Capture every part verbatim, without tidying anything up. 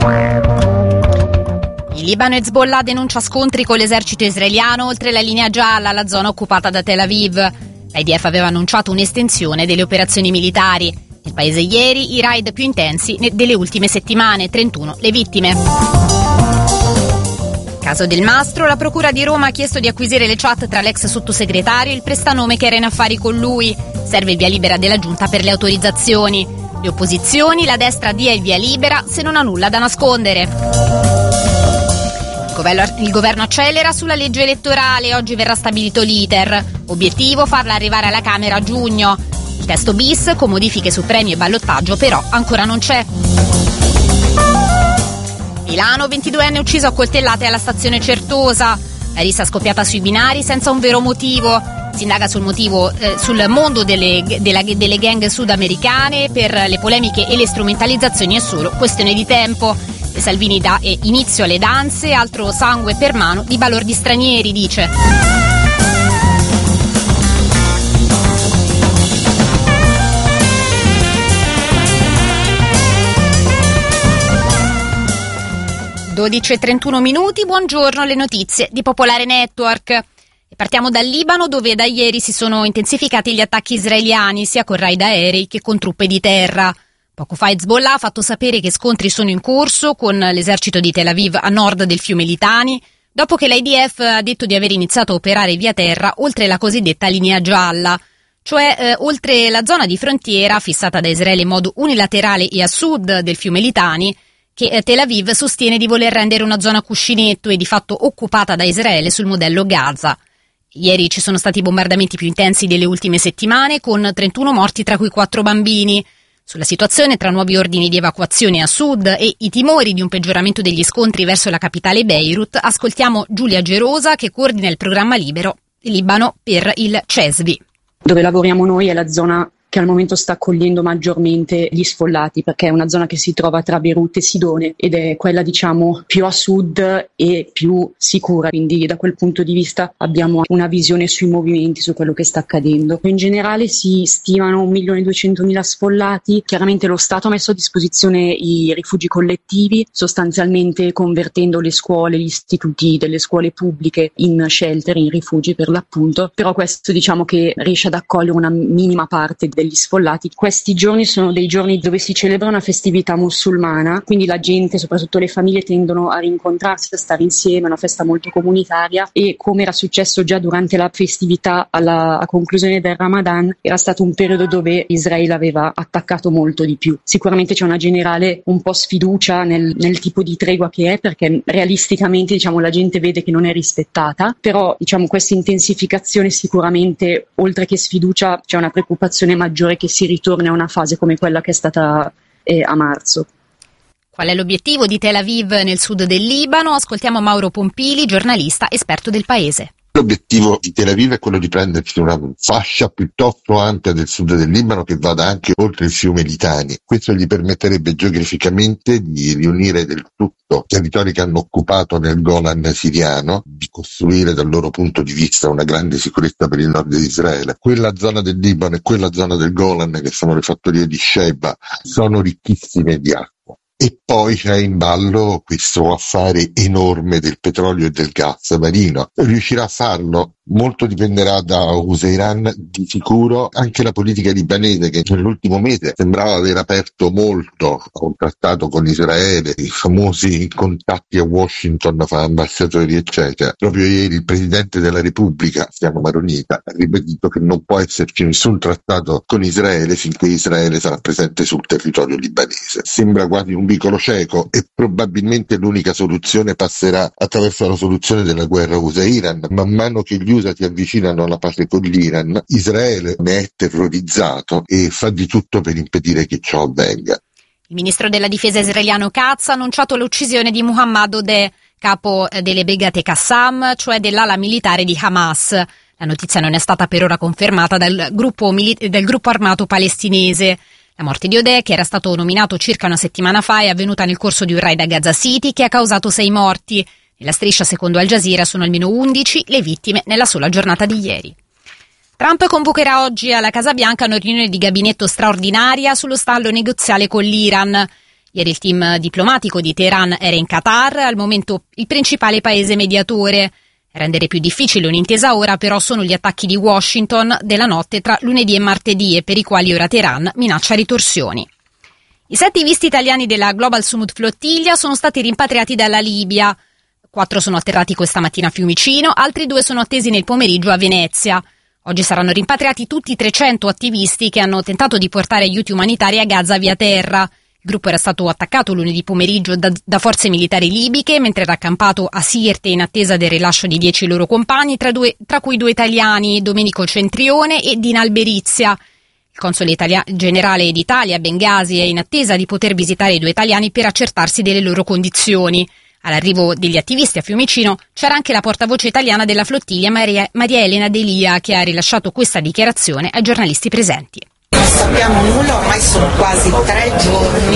Il Libano Hezbollah denuncia scontri con l'esercito israeliano oltre la linea gialla, la zona occupata da Tel Aviv. L'I D F aveva annunciato un'estensione delle operazioni militari. Nel paese ieri i raid più intensi delle ultime settimane, trentuno le vittime. Caso Del Mastro, la procura di Roma ha chiesto di acquisire le chat tra l'ex sottosegretario e il prestanome che era in affari con lui. Serve il via libera della giunta per le autorizzazioni. Le opposizioni, la destra dia il via libera se non ha nulla da nascondere. Il governo accelera sulla legge elettorale, oggi verrà stabilito l'iter. Obiettivo farla arrivare alla Camera a giugno. Il testo bis con modifiche su premio e ballottaggio però ancora non c'è. Milano, ventiduenne ucciso a coltellate alla stazione Certosa. La rissa scoppiata sui binari senza un vero motivo. Si indaga sul motivo, eh, sul mondo delle, della, delle gang sudamericane. Per le polemiche e le strumentalizzazioni è solo questione di tempo. E Salvini dà eh, inizio alle danze, altro sangue per mano di balordi stranieri, dice. dodici e trentuno minuti, buongiorno, le notizie di Popolare Network. E partiamo dal Libano, dove da ieri si sono intensificati gli attacchi israeliani sia con raid aerei che con truppe di terra. Poco fa Hezbollah ha fatto sapere che scontri sono in corso con l'esercito di Tel Aviv a nord del fiume Litani, dopo che l'I D F ha detto di aver iniziato a operare via terra oltre la cosiddetta linea gialla, cioè eh, oltre la zona di frontiera fissata da Israele in modo unilaterale e a sud del fiume Litani, che eh, Tel Aviv sostiene di voler rendere una zona cuscinetto e di fatto occupata da Israele sul modello Gaza. Ieri ci sono stati i bombardamenti più intensi delle ultime settimane, con trentuno morti tra cui quattro bambini. Sulla situazione, tra nuovi ordini di evacuazione a sud e i timori di un peggioramento degli scontri verso la capitale Beirut, ascoltiamo Giulia Gerosa, che coordina il programma Libero Libano per il CESVI. Dove lavoriamo noi è la zona che al momento sta accogliendo maggiormente gli sfollati, perché è una zona che si trova tra Beirut e Sidone ed è quella, diciamo, più a sud e più sicura, quindi da quel punto di vista abbiamo una visione sui movimenti, su quello che sta accadendo. In generale si stimano un milione e duecentomila sfollati. Chiaramente lo Stato ha messo a disposizione i rifugi collettivi, sostanzialmente convertendo le scuole, gli istituti delle scuole pubbliche in shelter, in rifugi per l'appunto, però questo diciamo che riesce ad accogliere una minima parte degli sfollati. Questi giorni sono dei giorni dove si celebra una festività musulmana, quindi la gente, soprattutto le famiglie, tendono a rincontrarsi, a stare insieme, è una festa molto comunitaria e, come era successo già durante la festività alla a conclusione del Ramadan, era stato un periodo dove Israele aveva attaccato molto di più. Sicuramente c'è una generale un po' sfiducia nel, nel tipo di tregua che è, perché realisticamente diciamo la gente vede che non è rispettata, però diciamo questa intensificazione sicuramente, oltre che sfiducia, c'è una preoccupazione maggiore che si ritorni a una fase come quella che è stata eh, a marzo. Qual è l'obiettivo di Tel Aviv nel sud del Libano? Ascoltiamo Mauro Pompili, giornalista esperto del paese. L'obiettivo di Tel Aviv è quello di prendersi una fascia piuttosto ampia del sud del Libano che vada anche oltre il fiume Litani. Questo gli permetterebbe geograficamente di riunire del tutto territori che hanno occupato nel Golan siriano, di costruire dal loro punto di vista una grande sicurezza per il nord di Israele. Quella zona del Libano e quella zona del Golan, che sono le fattorie di Sheba, sono ricchissime di acqua. E poi c'è in ballo questo affare enorme del petrolio e del gas marino. Riuscirà a farlo? Molto dipenderà da Huseiran, di sicuro. Anche la politica libanese, che nell'ultimo mese sembrava aver aperto molto a un trattato con Israele, i famosi contatti a Washington fra ambasciatori eccetera. Proprio ieri il Presidente della Repubblica, Stiano Maronita, ha ribadito che non può esserci nessun trattato con Israele finché Israele sarà presente sul territorio libanese. Sembra quasi un vicolo cieco e probabilmente l'unica soluzione passerà attraverso la soluzione della guerra USA-Iran. Man mano che gli U S A si avvicinano alla pace con l'Iran, Israele ne è terrorizzato e fa di tutto per impedire che ciò avvenga. Il ministro della difesa israeliano Katz ha annunciato l'uccisione di Muhammad Odeh, capo delle brigate Qassam, cioè dell'ala militare di Hamas. La notizia non è stata per ora confermata dal gruppo, mili- del gruppo armato palestinese. La morte di Odeh, che era stato nominato circa una settimana fa, è avvenuta nel corso di un raid a Gaza City che ha causato sei morti. Nella striscia, secondo Al Jazeera, sono almeno undici le vittime nella sola giornata di ieri. Trump convocherà oggi alla Casa Bianca una riunione di gabinetto straordinaria sullo stallo negoziale con l'Iran. Ieri il team diplomatico di Teheran era in Qatar, al momento il principale paese mediatore. Rendere più difficile un'intesa ora però sono gli attacchi di Washington della notte tra lunedì e martedì e per i quali ora Teheran minaccia ritorsioni. I sette visti italiani della Global Sumut Flottiglia sono stati rimpatriati dalla Libia. Quattro sono atterrati questa mattina a Fiumicino, altri due sono attesi nel pomeriggio a Venezia. Oggi saranno rimpatriati tutti i trecento attivisti che hanno tentato di portare aiuti umanitari a Gaza via terra. Il gruppo era stato attaccato lunedì pomeriggio da, da forze militari libiche mentre era accampato a Sirte in attesa del rilascio di dieci loro compagni, tra, due, tra cui due italiani, Domenico Centrione e Dina Alberizia. Il console italia- generale d'Italia a Bengasi è in attesa di poter visitare i due italiani per accertarsi delle loro condizioni. All'arrivo degli attivisti a Fiumicino c'era anche la portavoce italiana della flottiglia Maria, Maria Elena Delia, che ha rilasciato questa dichiarazione ai giornalisti presenti. Non sappiamo nulla, ormai sono quasi tre giorni,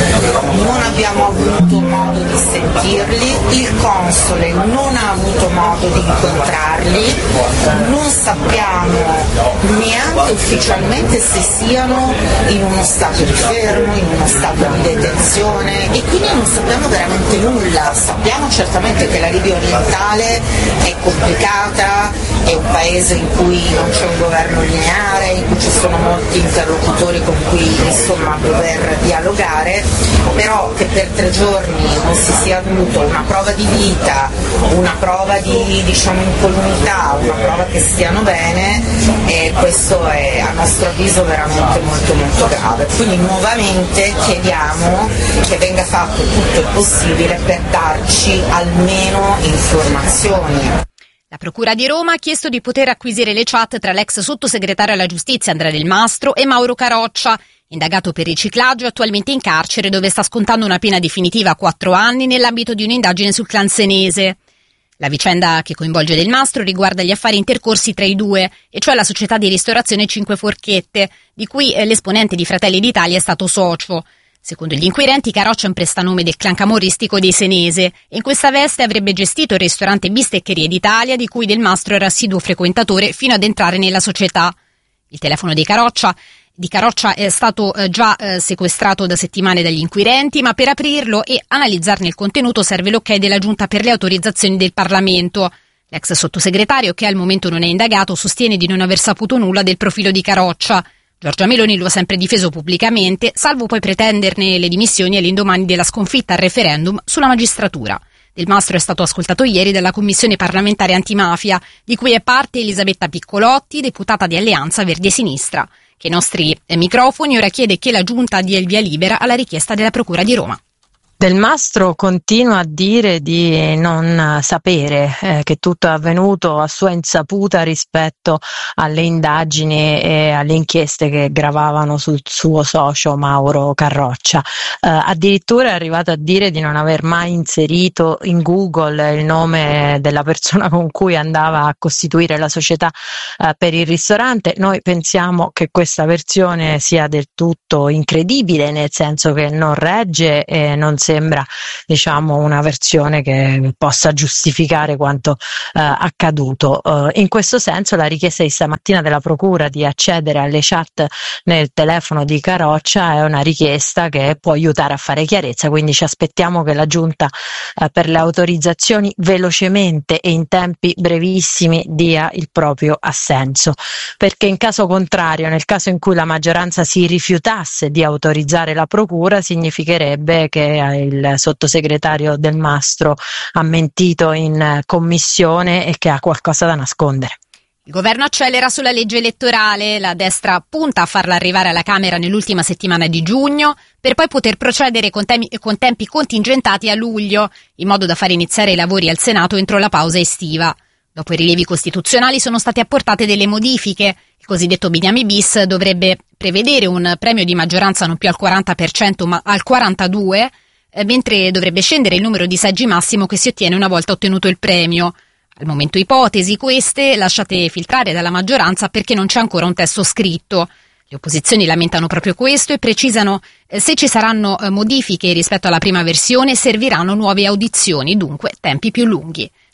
non abbiamo avuto modo di sentirli, il console non ha avuto modo di incontrarli, non sappiamo neanche ufficialmente se siano in uno stato di fermo, in uno stato di detenzione e quindi non sappiamo veramente nulla. Sappiamo certamente che la Libia orientale è complicata, è un paese in cui non c'è un governo lineare, in cui ci sono molti interlocutori con cui insomma dover dialogare, però che per tre giorni non si sia avuto una prova di vita, una prova di diciamo incolumità, una prova che stiano bene, e questo è a nostro avviso veramente molto molto grave. Quindi nuovamente chiediamo che venga fatto tutto il possibile per darci almeno informazioni. La Procura di Roma ha chiesto di poter acquisire le chat tra l'ex sottosegretario alla giustizia Andrea Del Mastro e Mauro Caroccia, indagato per riciclaggio, attualmente in carcere dove sta scontando una pena definitiva a quattro anni nell'ambito di un'indagine sul clan senese. La vicenda che coinvolge Del Mastro riguarda gli affari intercorsi tra i due, e cioè la società di ristorazione Cinque Forchette, di cui l'esponente di Fratelli d'Italia è stato socio. Secondo gli inquirenti, Caroccia è un prestanome del clan camorristico dei Senese e in questa veste avrebbe gestito il ristorante Bisteccherie d'Italia, di cui Del Mastro era assiduo frequentatore fino ad entrare nella società. Il telefono di Caroccia, di Caroccia è stato eh, già eh, sequestrato da settimane dagli inquirenti, ma per aprirlo e analizzarne il contenuto serve l'ok della Giunta per le autorizzazioni del Parlamento. L'ex sottosegretario, che al momento non è indagato, sostiene di non aver saputo nulla del profilo di Caroccia. Giorgia Meloni lo ha sempre difeso pubblicamente, salvo poi pretenderne le dimissioni all'indomani della sconfitta al referendum sulla magistratura. Del Mastro è stato ascoltato ieri dalla Commissione parlamentare antimafia, di cui è parte Elisabetta Piccolotti, deputata di Alleanza Verdi e Sinistra, che ai nostri microfoni ora chiede che la Giunta dia il via libera alla richiesta della Procura di Roma. Del Mastro continua a dire di non sapere eh, che tutto è avvenuto a sua insaputa rispetto alle indagini e alle inchieste che gravavano sul suo socio Mauro Caroccia. Eh, addirittura è arrivato a dire di non aver mai inserito in Google il nome della persona con cui andava a costituire la società eh, per il ristorante. Noi pensiamo che questa versione sia del tutto incredibile, nel senso che non regge e non sembra diciamo una versione che possa giustificare quanto eh, accaduto. Eh, in questo senso la richiesta di stamattina della Procura di accedere alle chat nel telefono di Caroccia è una richiesta che può aiutare a fare chiarezza, quindi ci aspettiamo che la Giunta eh, per le autorizzazioni velocemente e in tempi brevissimi dia il proprio assenso, perché in caso contrario, nel caso in cui la maggioranza si rifiutasse di autorizzare la Procura, significherebbe che il sottosegretario Del Mastro ha mentito in commissione e che ha qualcosa da nascondere. Il governo accelera sulla legge elettorale, la destra punta a farla arrivare alla Camera nell'ultima settimana di giugno per poi poter procedere con, temi, con tempi contingentati a luglio, in modo da far iniziare i lavori al Senato entro la pausa estiva. Dopo i rilievi costituzionali sono state apportate delle modifiche. Il cosiddetto Bignami bis dovrebbe prevedere un premio di maggioranza non più al quaranta per cento ma al quarantadue per cento, mentre dovrebbe scendere il numero di seggi massimo che si ottiene una volta ottenuto il premio. Al momento ipotesi queste lasciate filtrare dalla maggioranza perché non c'è ancora un testo scritto. Le opposizioni lamentano proprio questo e precisano eh, se ci saranno eh, modifiche rispetto alla prima versione serviranno nuove audizioni, dunque tempi più lunghi.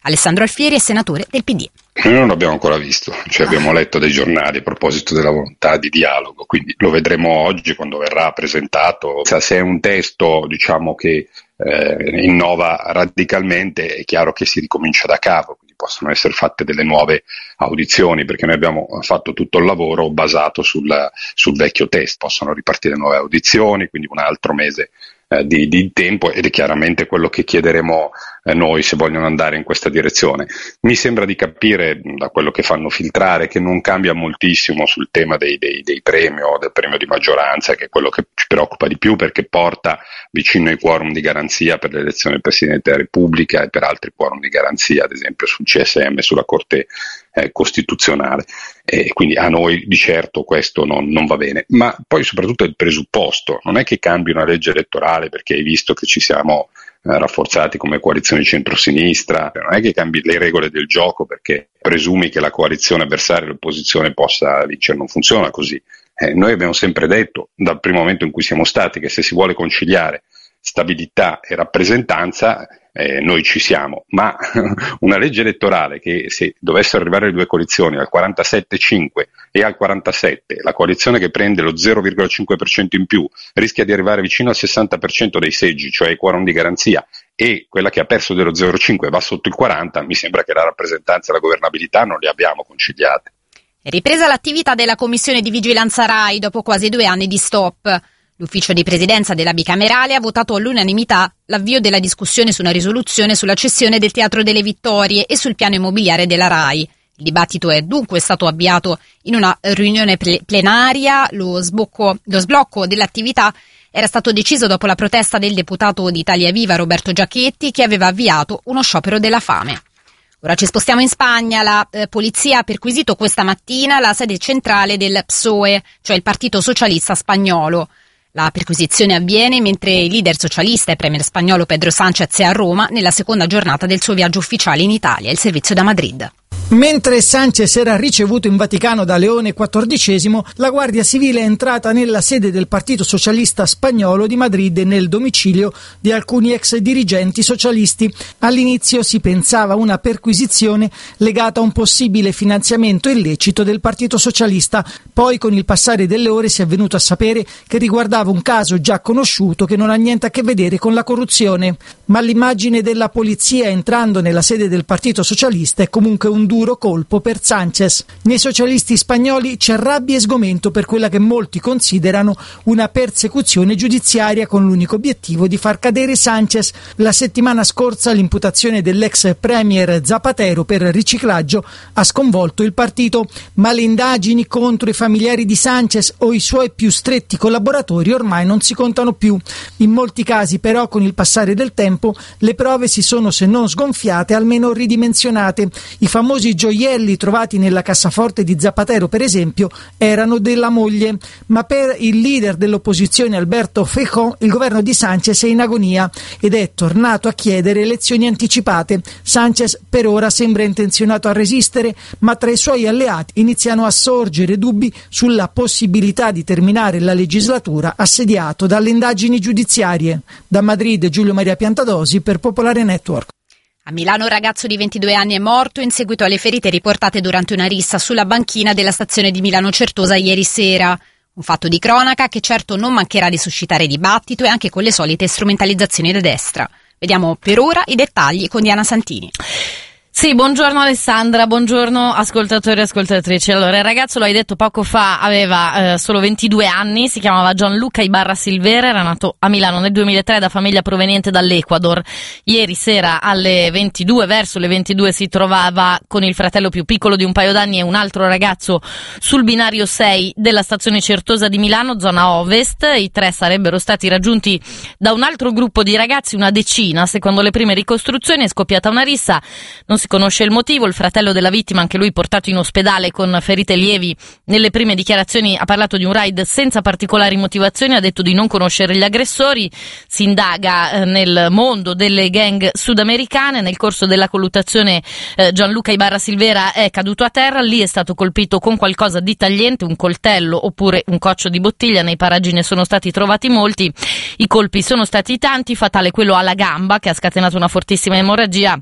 Alessandro Alfieri è senatore del P D. Noi non l'abbiamo ancora visto, cioè abbiamo letto dai giornali a proposito della volontà di dialogo, quindi lo vedremo oggi quando verrà presentato. Se è un testo, diciamo, che eh, innova radicalmente, è chiaro che si ricomincia da capo, quindi possono essere fatte delle nuove audizioni, perché noi abbiamo fatto tutto il lavoro basato sul, sul vecchio testo. Possono ripartire nuove audizioni, quindi un altro mese eh, di, di tempo, ed è chiaramente quello che chiederemo eh, noi se vogliono andare in questa direzione. Mi sembra di capire da quello che fanno filtrare che non cambia moltissimo sul tema dei, dei, dei premi o del premio di maggioranza, che è quello che ci preoccupa di più, perché porta vicino ai quorum di garanzia per l'elezione del Presidente della Repubblica e per altri quorum di garanzia, ad esempio sul C S M, sulla Corte eh, Costituzionale, e quindi a noi di certo questo non, non va bene. Ma poi soprattutto il presupposto, non è che cambi una legge elettorale perché hai visto che ci siamo eh, rafforzati come coalizione di centrosinistra, non è che cambi le regole del gioco perché presumi che la coalizione avversaria dell'opposizione possa vincere. Non funziona così. Eh, noi abbiamo sempre detto dal primo momento in cui siamo stati che se si vuole conciliare stabilità e rappresentanza, eh, noi ci siamo, ma una legge elettorale che se dovessero arrivare le due coalizioni al quarantasette virgola cinque e al quarantasette, la coalizione che prende lo zero virgola cinque per cento in più rischia di arrivare vicino al sessanta per cento dei seggi, cioè i quorum di garanzia, e quella che ha perso dello zero virgola cinque va sotto il quaranta, mi sembra che la rappresentanza e la governabilità non le abbiamo conciliate. È ripresa l'attività della Commissione di Vigilanza RAI dopo quasi due anni di stop. L'ufficio di presidenza della bicamerale ha votato all'unanimità l'avvio della discussione su una risoluzione sulla cessione del Teatro delle Vittorie e sul piano immobiliare della RAI. Il dibattito è dunque stato avviato in una riunione ple- plenaria. Lo, sbocco, lo sblocco dell'attività era stato deciso dopo la protesta del deputato di Italia Viva Roberto Giachetti, che aveva avviato uno sciopero della fame. Ora ci spostiamo in Spagna. La eh, polizia ha perquisito questa mattina la sede centrale del P S O E, cioè il Partito Socialista Spagnolo. La perquisizione avviene mentre il leader socialista e premier spagnolo Pedro Sánchez è a Roma nella seconda giornata del suo viaggio ufficiale in Italia, il servizio da Madrid. Mentre Sánchez era ricevuto in Vaticano da Leone quattordicesimo, la Guardia Civile è entrata nella sede del Partito Socialista Spagnolo di Madrid e nel domicilio di alcuni ex dirigenti socialisti. All'inizio si pensava a una perquisizione legata a un possibile finanziamento illecito del Partito Socialista, poi con il passare delle ore si è venuto a sapere che riguardava un caso già conosciuto che non ha niente a che vedere con la corruzione. Ma l'immagine della polizia entrando nella sede del Partito Socialista è comunque un duro colpo per Sánchez. Nei socialisti spagnoli c'è rabbia e sgomento per quella che molti considerano una persecuzione giudiziaria con l'unico obiettivo di far cadere Sánchez. La settimana scorsa l'imputazione dell'ex premier Zapatero per riciclaggio ha sconvolto il partito, ma le indagini contro i familiari di Sánchez o i suoi più stretti collaboratori ormai non si contano più. In molti casi però con il passare del tempo le prove si sono se non sgonfiate almeno ridimensionate. I famosi I gioielli trovati nella cassaforte di Zapatero, per esempio, erano della moglie, ma per il leader dell'opposizione Alberto Feijóo il governo di Sánchez è in agonia ed è tornato a chiedere elezioni anticipate. Sánchez per ora sembra intenzionato a resistere, ma tra i suoi alleati iniziano a sorgere dubbi sulla possibilità di terminare la legislatura assediato dalle indagini giudiziarie. Da Madrid, Giulio Maria Piantadosi per Popolare Network. A Milano un ragazzo di ventidue anni è morto in seguito alle ferite riportate durante una rissa sulla banchina della stazione di Milano Certosa ieri sera. Un fatto di cronaca che certo non mancherà di suscitare dibattito e anche con le solite strumentalizzazioni da destra. Vediamo per ora i dettagli con Diana Santini. Sì, buongiorno Alessandra, buongiorno ascoltatori e ascoltatrici. Allora, il ragazzo, lo hai detto poco fa, aveva eh, solo ventidue anni, si chiamava Gianluca Ibarra Silvera, era nato a Milano nel duemilatré da famiglia proveniente dall'Ecuador. Ieri sera alle ventidue, verso le ventidue, si trovava con il fratello più piccolo di un paio d'anni e un altro ragazzo sul binario sei della stazione Certosa di Milano, zona ovest. I tre sarebbero stati raggiunti da un altro gruppo di ragazzi, una decina. Secondo le prime ricostruzioni è scoppiata una rissa, non si conosce il motivo. Il fratello della vittima, anche lui portato in ospedale con ferite lievi, nelle prime dichiarazioni ha parlato di un raid senza particolari motivazioni, ha detto di non conoscere gli aggressori. Si indaga eh, nel mondo delle gang sudamericane. Nel corso della colluttazione eh, Gianluca Ibarra Silvera è caduto a terra, lì è stato colpito con qualcosa di tagliente, un coltello oppure un coccio di bottiglia. Nei paraggi ne sono stati trovati molti, i colpi sono stati tanti, fatale quello alla gamba che ha scatenato una fortissima emorragia.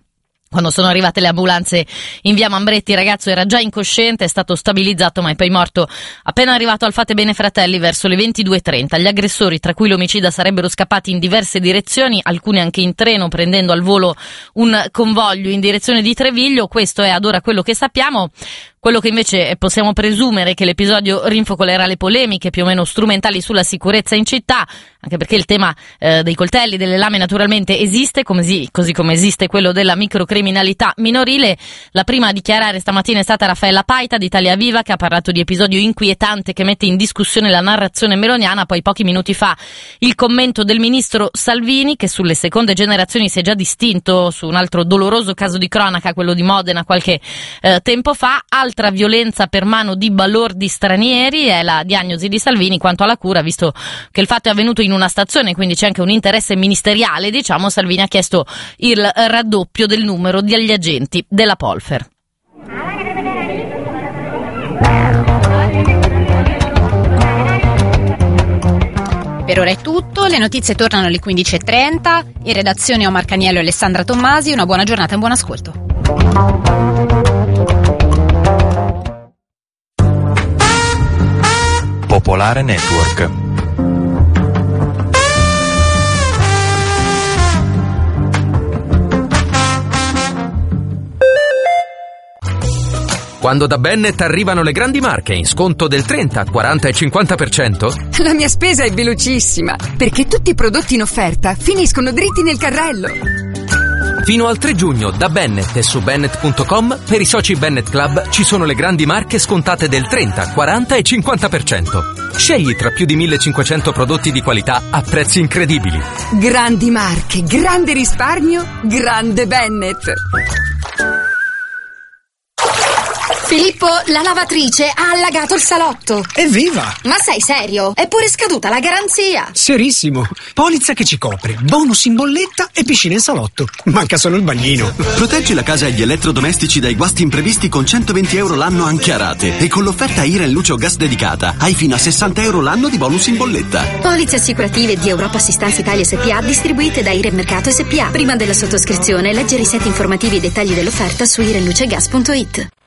Quando sono arrivate le ambulanze in via Mambretti, il ragazzo era già incosciente, è stato stabilizzato ma è poi morto appena arrivato al Fatebenefratelli Fratelli verso le ventidue e trenta. Gli aggressori, tra cui l'omicida, sarebbero scappati in diverse direzioni, alcuni anche in treno, prendendo al volo un convoglio in direzione di Treviglio. Questo è ad ora quello che sappiamo. Quello che invece possiamo presumere che l'episodio rinfocolerà le polemiche più o meno strumentali sulla sicurezza in città, anche perché il tema eh, dei coltelli, delle lame naturalmente esiste, così, così come esiste quello della microcriminalità minorile. La prima a dichiarare stamattina è stata Raffaella Paita di Italia Viva, che ha parlato di episodio inquietante che mette in discussione la narrazione meloniana. Poi pochi minuti fa il commento del ministro Salvini, che sulle seconde generazioni si è già distinto su un altro doloroso caso di cronaca, quello di Modena qualche eh, tempo fa. Altra violenza per mano di balordi stranieri è la diagnosi di Salvini quanto alla cura, visto che il fatto è avvenuto in una stazione, quindi c'è anche un interesse ministeriale, diciamo. Salvini ha chiesto il raddoppio del numero degli agenti della Polfer. Per ora è tutto, le notizie tornano alle quindici e trenta, in redazione Omar Caniello e Alessandra Tommasi. Una buona giornata e un buon ascolto. Popolare Network. Quando da Bennett arrivano le grandi marche in sconto del trenta, quaranta e cinquanta per cento? La mia spesa è velocissima, perché tutti i prodotti in offerta finiscono dritti nel carrello. Fino al tre giugno da Bennett e su Bennett punto com per i soci Bennett Club ci sono le grandi marche scontate del trenta, quaranta e cinquanta per cento. Scegli tra più di millecinquecento prodotti di qualità a prezzi incredibili. Grandi marche, grande risparmio, grande Bennett. Filippo, la lavatrice ha allagato il salotto. Evviva! Ma sei serio? È pure scaduta la garanzia. Serissimo. Polizza che ci copre, bonus in bolletta e piscina in salotto. Manca solo il bagnino. Proteggi la casa e gli elettrodomestici dai guasti imprevisti con centoventi euro l'anno anche a rate. E con l'offerta Iren Luce o Gas dedicata hai fino a sessanta euro l'anno di bonus in bolletta. Polizze assicurative di Europa Assistenza Italia S P A distribuite da Iren Mercato S P A. Prima della sottoscrizione leggere i set informativi e i dettagli dell'offerta su irenlucegas punto it.